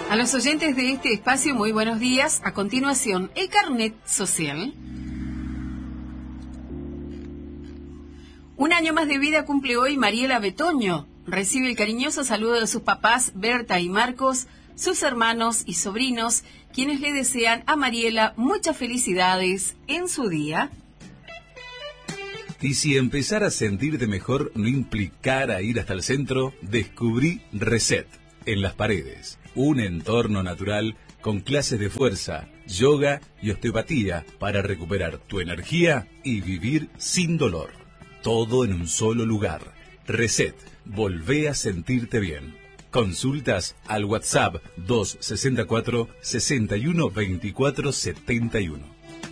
A los oyentes de este espacio, muy buenos días. A continuación, el carnet social. Un año más de vida cumple hoy Mariela Betoño. Recibe el cariñoso saludo de sus papás Berta y Marcos, sus hermanos y sobrinos, quienes le desean a Mariela muchas felicidades en su día. Y si empezar a sentirte mejor no implicara ir hasta el centro, descubrí Reset en Las Paredes. Un entorno natural con clases de fuerza, yoga y osteopatía para recuperar tu energía y vivir sin dolor. Todo en un solo lugar. Reset. Volvé a sentirte bien. Consultas al WhatsApp 264 61 24 71.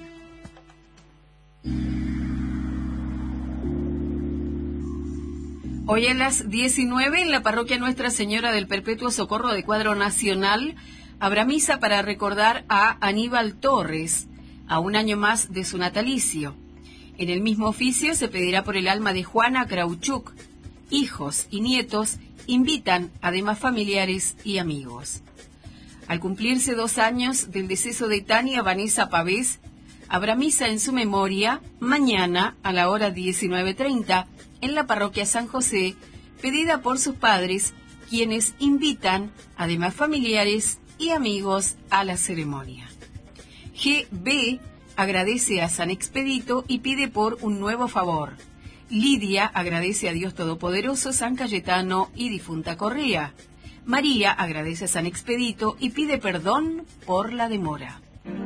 Hoy a las 19 en la parroquia Nuestra Señora del Perpetuo Socorro de Cuadro Nacional habrá misa para recordar a Aníbal Torres, a un año más de su natalicio. En el mismo oficio se pedirá por el alma de Juana Krauchuk. Hijos y nietos invitan además familiares y amigos. Al cumplirse 2 años del deceso de Tania Vanessa Pavés, habrá misa en su memoria mañana a la hora 19:30 en la parroquia San José, pedida por sus padres, quienes invitan además familiares y amigos a la ceremonia. GB agradece a San Expedito y pide por un nuevo favor. Lidia agradece a Dios Todopoderoso, San Cayetano y difunta Correa. María agradece a San Expedito y pide perdón por la demora.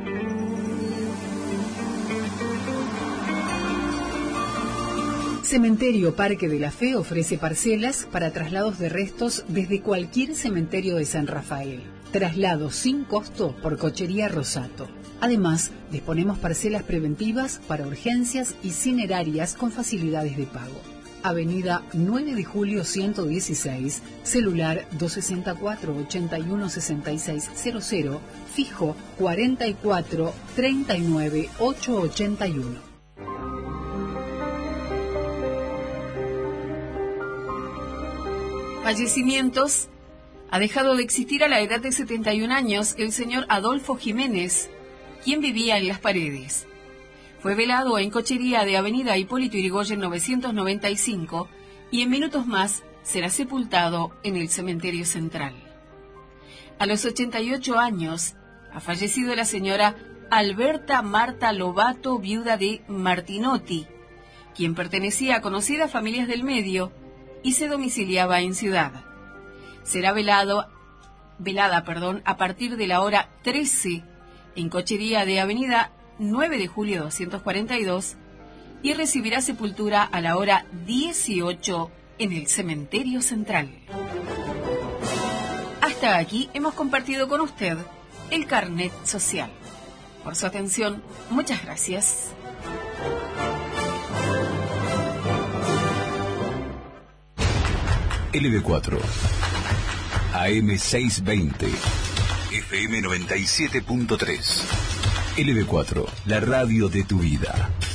Cementerio Parque de la Fe ofrece parcelas para traslados de restos desde cualquier cementerio de San Rafael. Traslados sin costo por Cochería Rosato. Además, disponemos parcelas preventivas para urgencias y cinerarias con facilidades de pago. Avenida 9 de Julio 116, celular 264-816600, fijo 44-39-881. Fallecimientos. Ha dejado de existir a la edad de 71 años el señor Adolfo Jiménez, quien vivía en Las Paredes. Fue velado en Cochería de Avenida Hipólito Yrigoyen 995 y en minutos más será sepultado en el cementerio central. A los 88 años ha fallecido la señora Alberta Marta Lobato, viuda de Martinotti, quien pertenecía a conocidas familias del medio y se domiciliaba en Ciudad. Será velada a partir de la hora 13 en Cochería de Avenida 9 de Julio 242 y recibirá sepultura a la hora 18 en el cementerio central. Hasta aquí hemos compartido con usted el carnet social. Por su atención, muchas gracias. LB4, AM 620, FM 97.3. LB4, la radio de tu vida.